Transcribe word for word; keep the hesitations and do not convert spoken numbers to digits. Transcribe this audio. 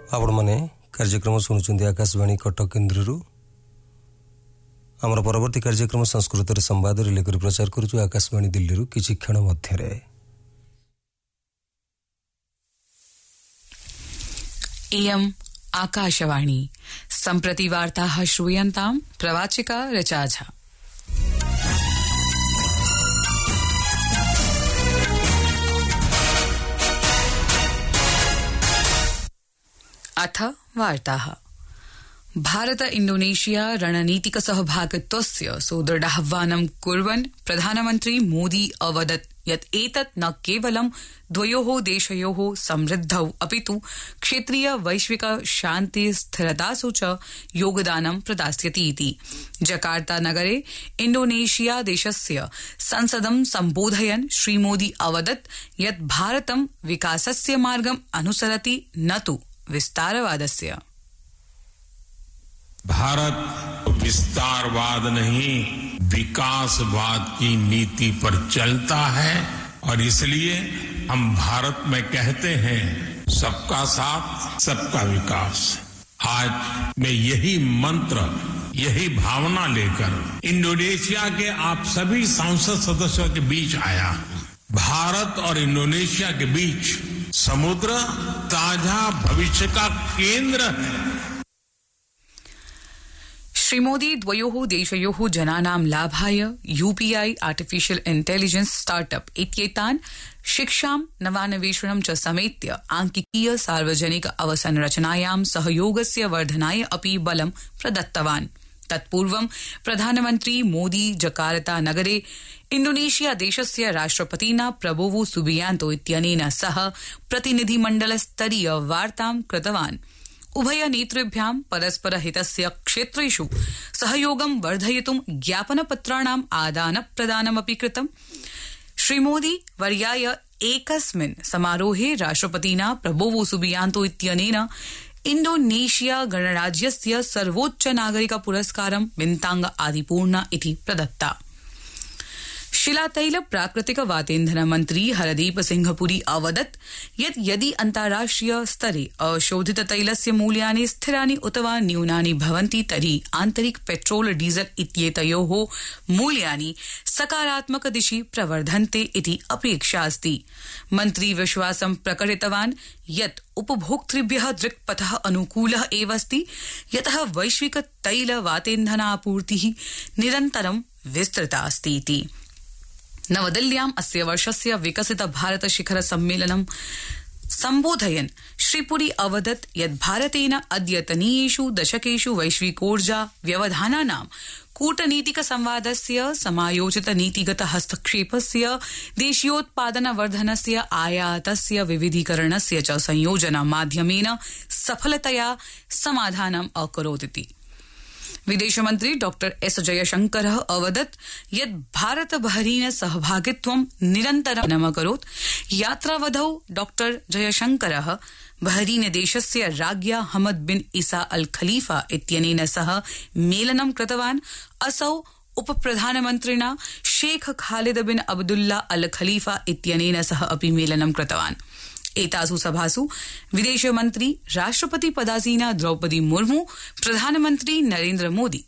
आपण माने कार्यक्रम सुनुचंदी आकाशवाणी कटक केन्द्ररू आमर परवर्ती कार्यक्रम संस्कृत रे संवाद रिले करी प्रचार करूछु आकाशवाणी दिल्ली रु किछि क्षण मध्य रे। इयम् आकाशवाणी सम्प्रति वार्ताः श्रूयन्तां प्रवाचिका ऋचा झा। अथ वार्ताः। भारत इंडोनेशिया रणनीतिक सहभागित्वस्य सुदृढाह्वानं कुर्वन् प्रधानमन्त्री मोदी अवदत् यत् एतत् न केवलं द्वयोः देशयोः समृद्धौ अपितु क्षेत्रीय वैश्विक शान्ति स्थिरतासु च योगदानं प्रदास्यति इति। जकार्ता नगरे इंडोनेशिया देशस्य संसदं सम्बोधयन् श्रीमोदी अवदत् यत् भारतं विकासस्य मार्गम् अनुसरति न तु विस्तारवादस्य। भारत विस्तारवाद नहीं विकासवाद की नीति पर चलता है और इसलिए हम भारत में कहते हैं सबका साथ सबका विकास। आज मैं यही मंत्र यही भावना लेकर इंडोनेशिया के आप सभी संसद सदस्यों के बीच आया हूं। भारत और इंडोनेशिया के बीच समुद्र ताजा भविष्य का केंद्र है। श्री मोदी द्वयोः देशयोः जनानां लाभाय यूपीआई आर्टिफिशियल इंटेलिजेंस स्टार्टअप इत्येतान् शिक्षां नवान्वेषणं च समेत्य आंकिकीय सार्वजनिक अवसंरचनायां सहयोगस्य वर्धनाय अपि बलं प्रदत्तवान्। तत्पूर्वं प्रधानमन्त्री मोदी जकार्ता नगरे इंडोनेशिया देशस्य राष्ट्रपतिना प्रबोवो सुबियांतो इत्यनेन सह प्रतिनिधिमण्डल स्तरीय वार्तां कृतवान्। उभय नेतृभ्यां परस्पर हितस्य क्षेत्रेषु सहयोगं वर्धयितुं ज्ञापनपत्राणां आदानप्रदानमपि कृतम्। श्रीमोदी वर्याय एकस्मिन् समारोहे राष्ट्रपतिना प्रबोवो सुबियांतो इत्यनेन इंडोनेशिया गणराज्यस्य सर्वोच्च नागरिक पुरस्कारं बिन्तांग आदिपूर्णा इति प्रदत्ता। शिलातैल प्राकृतिक वातेन्धन मंत्री हरदीप सिंह पुरी अवदत् यत् यदि अन्ताराष्ट्रिय स्तरे अशोधित तैलस्य मूल्यानि स्थिरानि उत वा न्यूनानि भवन्ति तर्हि आन्तरिक पेट्रोल डीजल इत्येतयोः मूल्यानि सकारात्मक दिशि प्रवर्धन्ते इति अपेक्षा अस्ति। मन्त्री विश्वासं प्रकटितवान् यत् उपभोक्तृभ्यः दृक्पथः अनुकूलः एव अस्ति यतः वैश्विक तैल वातेन्धनापूर्तिः निरन्तरं विस्तृता अस्ति इति। नवदिल्ल्याम् अस्य वर्षस्य विकसित भारत शिखर सम्मेलनं सम्बोधयन् श्रीपुरी अवदत् यत् भारतेन अद्यतनीयेषु दशकेषु वैश्विकोर्जा व्यवधानानां कूटनीतिक संवादस्य समायोजित नीतिगत हस्तक्षेपस्य देशीयोत्पादनवर्धनस्य आयातस्य विविधीकरणस्य च संयोजन माध्यमेन सफलतया समाधानम् अकरोदिति। विदेशमन्त्री डॉक्टर एस जयशंकरः अवदत् यत् भारत बहरीन सहभागित्वं निरन्तरम् अकरोत्। यात्रावधौ डॉक्टर जयशंकरः बहरीन देशस्य राज्ञा हमद बिन ईसा अल खलीफा इत्यनेन सह मेलनं कृतवान्। असौ उपप्रधानमन्त्रिणा शेख खालिद बिन अब्दुल्ला अल खलीफा इत्यनेन सह अपि मेलनं कृतवान्। एतासु सभासु विदेशमन्त्री राष्ट्रपति पदासीना द्रौपदी मुर्मू, प्रधानमन्त्री नरेन्द्र मोदी,